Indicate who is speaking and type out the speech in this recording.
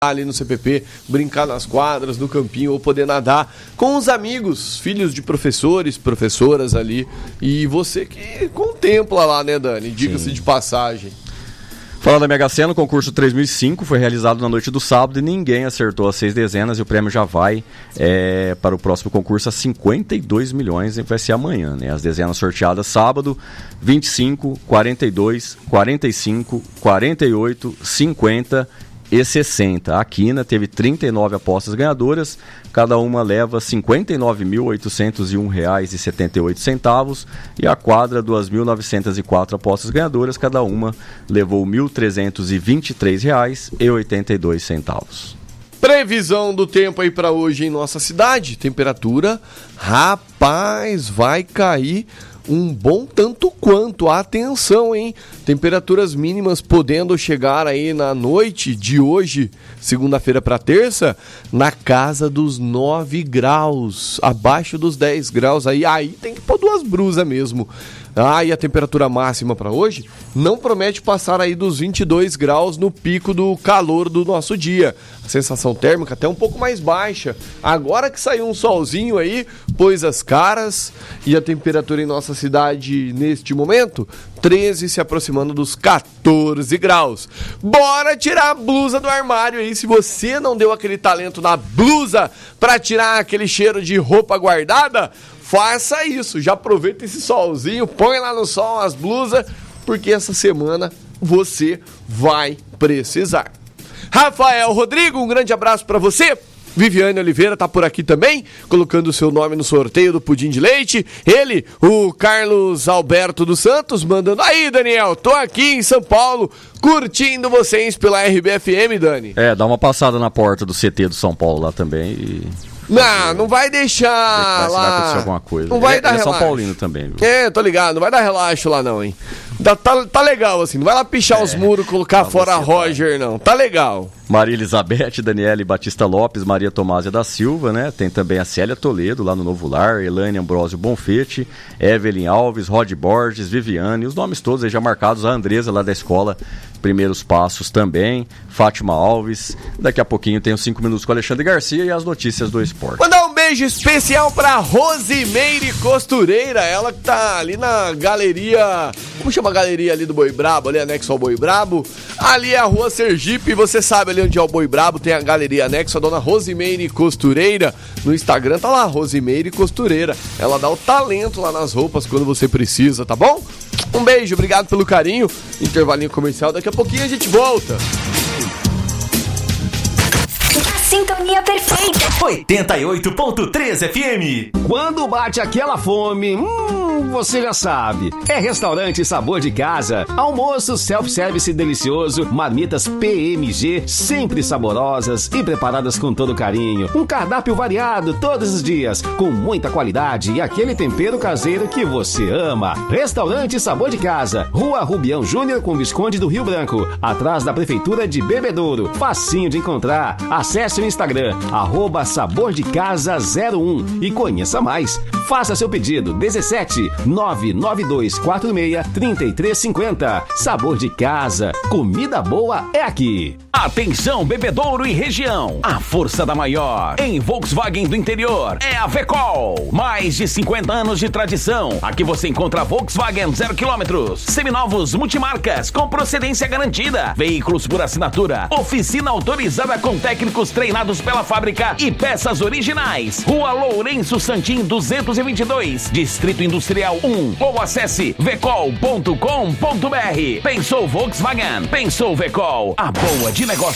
Speaker 1: ali no CPP, brincar nas quadras, no campinho, ou poder nadar com os amigos, filhos de professores, professoras ali, e você que contempla lá, né, Dani? Diga-se de passagem.
Speaker 2: Falando da Mega Sena, o concurso 3005 foi realizado na noite do sábado e ninguém acertou as 6 dezenas e o prêmio já vai para o próximo concurso a 52 milhões e vai ser amanhã, né? As dezenas sorteadas sábado, 25, 42, 45, 48, 50 e 60. A Quina teve 39 apostas ganhadoras, cada uma leva R$ 59.801,78 e a quadra 2.904 apostas ganhadoras, cada uma levou R$ 1.323,82.
Speaker 1: Previsão do tempo aí para hoje em nossa cidade, temperatura, rapaz, vai cair um bom tanto quanto, atenção, hein? Temperaturas mínimas podendo chegar aí na noite de hoje, segunda-feira para terça, na casa dos 9 graus, abaixo dos 10 graus, aí tem que pôr 2 brusas mesmo. E a temperatura máxima para hoje não promete passar aí dos 22 graus no pico do calor do nosso dia. A sensação térmica até um pouco mais baixa. Agora que saiu um solzinho aí, pôs as caras, e a temperatura em nossa cidade neste momento, 13, se aproximando dos 14 graus. Bora tirar a blusa do armário aí, se você não deu aquele talento na blusa para tirar aquele cheiro de roupa guardada, faça isso, já aproveita esse solzinho, põe lá no sol as blusas, porque essa semana você vai precisar. Rafael Rodrigo, um grande abraço para você. Viviane Oliveira tá por aqui também, colocando o seu nome no sorteio do pudim de leite. Ele, o Carlos Alberto dos Santos, mandando: aí, Daniel, tô aqui em São Paulo, curtindo vocês pela RBFM, Dani.
Speaker 2: Dá uma passada na porta do CT do São Paulo lá também e...
Speaker 1: Não vai deixar lá.
Speaker 2: Vai acontecer alguma coisa.
Speaker 1: Não vai dar relaxo.
Speaker 2: É São Paulino também, viu?
Speaker 1: Tô ligado. Não vai dar relaxo lá não, hein? Tá legal assim. Não vai lá pichar os muros, colocar fora Roger, não. Tá legal.
Speaker 2: Maria Elizabeth, Daniele Batista Lopes, Maria Tomásia da Silva, né? Tem também a Célia Toledo, lá no Novo Lar, Elaine Ambrosio Bonfete, Evelyn Alves, Rod Borges, Viviane, os nomes todos aí já marcados, a Andresa lá da escola Primeiros Passos também, Fátima Alves. Daqui a pouquinho tem os 5 minutos com Alexandre Garcia e as notícias do esporte.
Speaker 1: Mandar um beijo especial pra Rosimeire Costureira, ela que tá ali na galeria, como chama a galeria ali do Boi Brabo, ali anexo ao Boi Brabo, ali é a Rua Sergipe, você sabe ali onde é o Boi Brabo, tem a galeria anexo, a dona Rosimeire Costureira, no Instagram tá lá, Rosimeire Costureira, ela dá o talento lá nas roupas quando você precisa, tá bom? Um beijo, obrigado pelo carinho, intervalinho comercial, daqui a pouquinho a gente volta.
Speaker 3: Sintonia perfeita.
Speaker 4: 88.3 FM.
Speaker 5: Quando bate aquela fome, você já sabe. É Restaurante Sabor de Casa. Almoço self-service delicioso, marmitas PMG, sempre saborosas e preparadas com todo carinho. Um cardápio variado todos os dias, com muita qualidade e aquele tempero caseiro que você ama. Restaurante Sabor de Casa. Rua Rubião Júnior com Visconde do Rio Branco, atrás da Prefeitura de Bebedouro. Facinho de encontrar. Acesse o Instagram, @sabordecasa01 e conheça mais. Faça seu pedido, 17-99246-3350. Sabor de Casa, comida boa é aqui.
Speaker 4: Atenção, Bebedouro e região. A força da maior em Volkswagen do interior é a Vecol. Mais de 50 anos de tradição. Aqui você encontra Volkswagen 0 km, seminovos multimarcas com procedência garantida, veículos por assinatura, oficina autorizada com técnicos treinados pela fábrica e peças originais. Rua Lourenço Santim 222, Distrito Industrial 1. Ou acesse vecol.com.br. Pensou Volkswagen? Pensou Vecol? A boa de negócio.